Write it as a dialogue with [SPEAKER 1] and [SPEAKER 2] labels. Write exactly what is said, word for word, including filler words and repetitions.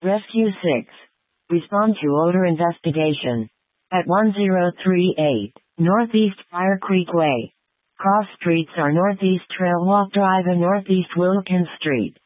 [SPEAKER 1] Rescue six. Respond to odor investigation. At one zero three eight, Northeast Fire Creek Way. Cross streets are Northeast Trail Walk Drive and Northeast Wilkins Street.